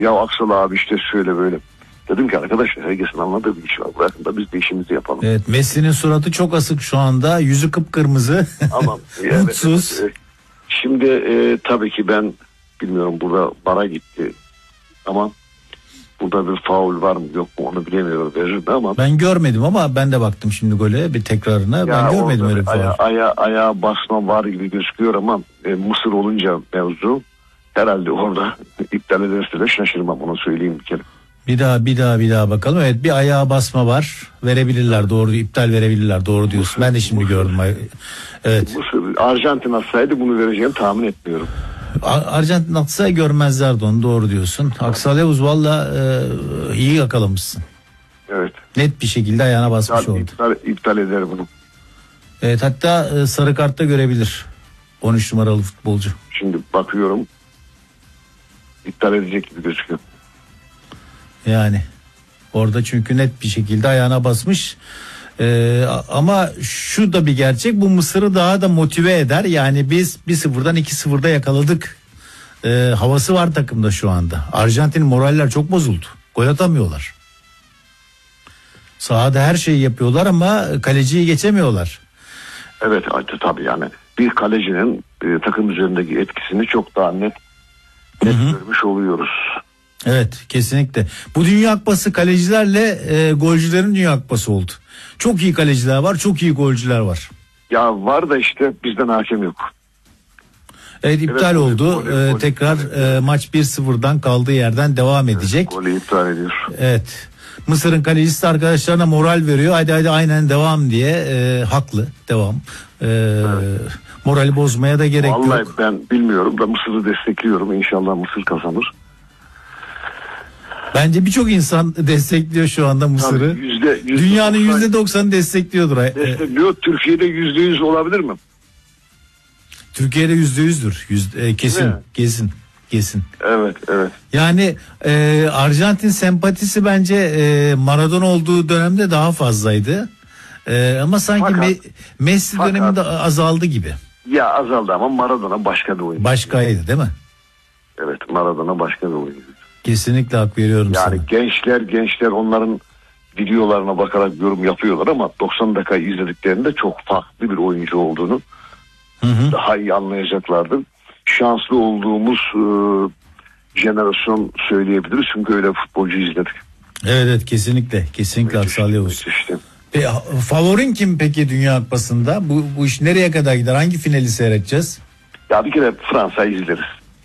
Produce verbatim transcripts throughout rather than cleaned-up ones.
Ya Aksal abi işte şöyle böyle. Dedim ki arkadaşlar herkesin anladığı bir iş var. Bırakın da biz de işimizi yapalım. Evet, Messi'nin suratı çok asık şu anda. Yüzü kıpkırmızı. Ama mutsuz. Evet, evet. Şimdi e, tabii ki ben bilmiyorum, burada bara gitti. Ama burada bir faul var mı yok mu onu bilemiyorum, verirdi ama. Ben görmedim ama ben de baktım şimdi gole bir tekrarına. Ya ben görmedim öyle bir faul. Aya, aya, ayağa basma var gibi gözüküyor ama e, Mısır olunca mevzu herhalde orada iptal ederse de şaşırmam, onu söyleyeyim bir kere. Bir daha bir daha bir daha bakalım. Evet, bir ayağa basma var. Verebilirler, doğru, iptal verebilirler, doğru diyorsun. Mısır, ben de şimdi Mısır, gördüm. Evet. Mısır, Arjantin atsaydı bunu vereceğini tahmin etmiyorum. Arjantin atsa görmezlerdi onu, doğru diyorsun. Aksal Yavuz valla e, iyi yakalamışsın. Evet. Net bir şekilde ayağına basmış iptal, oldu. İptal, iptal eder bunu. Evet, hatta e, sarı kartta görebilir on üç numaralı futbolcu. Şimdi bakıyorum iptal edecek gibi gözüküyor. Yani orada çünkü net bir şekilde ayağına basmış. Ee, ama şu da bir gerçek, bu Mısır'ı daha da motive eder. Yani biz bir sıfırdan iki sıfırda yakaladık ee, havası var takımda şu anda. Arjantin moraller çok bozuldu. Gol atamıyorlar. Sahada her şeyi yapıyorlar ama kaleciyi geçemiyorlar. Evet tabii, yani bir kalecinin e, takım üzerindeki etkisini çok daha net, net görmüş oluyoruz. Evet, kesinlikle. Bu Dünya Kupası kalecilerle e, golcülerin Dünya Kupası oldu. Çok iyi kaleciler var, çok iyi golcüler var. Ya var da işte bizden hakem yok. Evet, iptal evet, oldu. Golü, golü, ee, golü, tekrar golü. E, maç bir sıfırdan kaldığı yerden devam edecek. Evet, golü iptal ediyor. Evet. Mısır'ın kalecisi arkadaşlarına moral veriyor. Hadi hadi aynen devam diye. E, haklı, devam. E, evet. Morali bozmaya da gerek Vallahi yok. Vallahi ben bilmiyorum da Mısır'ı destekliyorum. İnşallah Mısır kazanır. Bence birçok insan destekliyor şu anda Mısır'ı. Tabii, yüzde, yüzde Dünyanın yüzde doksanı destekliyordur. Destekliyor. Türkiye'de yüzde yüz olabilir mi? Türkiye'de yüzde yüzdür. Yüzde, kesin, kesin, kesin. Evet, evet. Yani e, Arjantin sempatisi bence e, Maradona olduğu dönemde daha fazlaydı. E, ama sanki fakat, Me- Messi fakat, döneminde azaldı gibi. Ya azaldı ama Maradona başka bir oyuncu. Başkaydı değil mi? Evet, Maradona başka bir oyuncu. Kesinlikle hak veriyorum yani sana. Yani gençler gençler onların videolarına bakarak yorum yapıyorlar ama doksan dakika izlediklerinde çok farklı bir oyuncu olduğunu hı hı. daha iyi anlayacaklardır. Şanslı olduğumuz e, jenerasyon söyleyebiliriz çünkü öyle futbolcu izledik. Evet, evet kesinlikle kesinlikle Aksal Yavuz. E, favorin kim peki Dünya Kupası'nda? Bu, bu iş nereye kadar gider? Hangi finali seyredeceğiz? Ya bir kere Fransa'yı izleriz.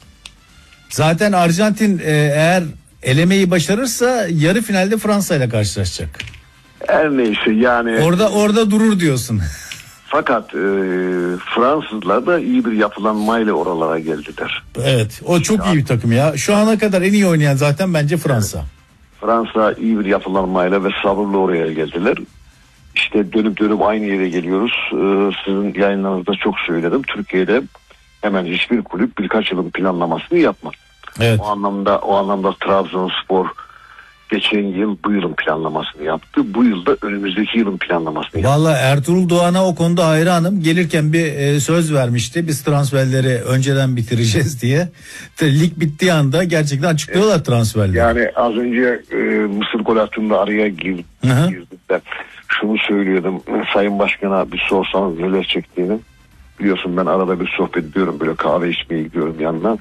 Zaten Arjantin e, eğer elemeyi başarırsa yarı finalde Fransa ile karşılaşacak. Her neyse yani. Orada orada durur diyorsun. Fakat e, Fransızlar da iyi bir yapılanmayla oralara geldiler. Evet, o çok ya. iyi bir takım ya. Şu ana kadar en iyi oynayan zaten bence Fransa. Evet. Fransa iyi bir yapılanmayla ve sabırla oraya geldiler. İşte dönüp dönüp aynı yere geliyoruz. Ee, sizin yayınlarınızda çok söyledim. Türkiye'de hemen hiçbir kulüp birkaç yılın planlamasını yapmaz. Evet. O anlamda o anlamda Trabzonspor geçen yıl bu yılın planlamasını yaptı. Bu yılda önümüzdeki yılın planlamasını yaptı. Vallahi Ertuğrul Doğan'a o konuda hayranım. Gelirken bir e, söz vermişti. Biz transferleri önceden bitireceğiz diye. Lig bittiği anda gerçekten açıklıyorlar evet. transferleri. Yani az önce e, Mısır gol attığında araya girdim. girdim. Şunu söylüyordum. Sayın Başkan'a bir sorsanız neler çektiğini. Biliyorsun ben arada bir sohbet ediyorum. Böyle kahve içmeye gidiyorum yanına.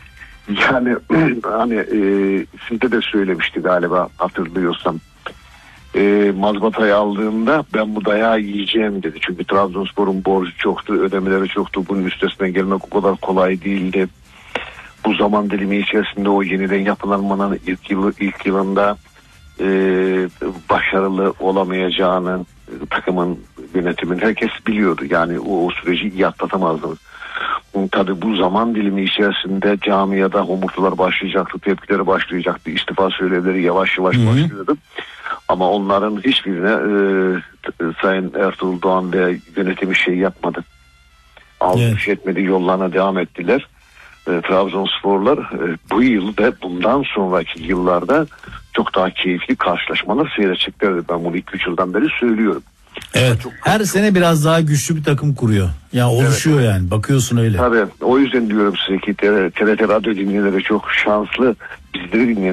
Yani hani e, Sinte de söylemişti galiba hatırlıyorsam. E, mazbatayı aldığında ben bu dayağı yiyeceğim dedi. Çünkü Trabzonspor'un borcu çoktu, ödemeleri çoktu. Bunun üstesinden gelmek o kadar kolay değildi. Bu zaman dilimi içerisinde o yeniden yapılanmanın ilk yılı ilk yılında e, başarılı olamayacağını takımın, yönetimin herkes biliyordu. Yani o, o süreci iyi atlatamazdınız. Tabii bu zaman dilimi içerisinde camiada homurtular başlayacaktı, tepkileri başlayacaktı, istifa söylevleri yavaş yavaş Hı-hı. başlıyordu. Ama onların hiçbirine e, Sayın Ertuğrul Doğan ve yönetimi şey yapmadı. Aldı evet. şey etmedi, yollarına devam ettiler. E, Trabzonsporlar e, bu yıl ve bundan sonraki yıllarda çok daha keyifli karşılaşmalar seyredeceklerdi. Ben bunu iki üç yıldan beri söylüyorum. Evet. Çok, her çok, sene biraz daha güçlü bir takım kuruyor. Ya oluşuyor evet. yani. Bakıyorsun öyle. Tabii. O yüzden diyorum size ki T R T Radyo dinleyenleri çok şanslı bizleri dinleyen